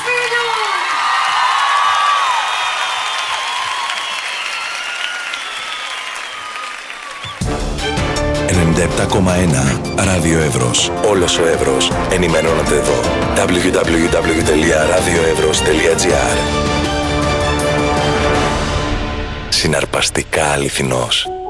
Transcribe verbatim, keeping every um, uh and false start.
ενενήντα επτά κόμμα ένα Ράδιο Εύρος. Όλος ο Εύρος ενημερώνεται εδώ. ντάμπλιου ντάμπλιου ντάμπλιου τελεία ραδιοεύρος τελεία τζι άρ. Συναρπαστικά αληθινός.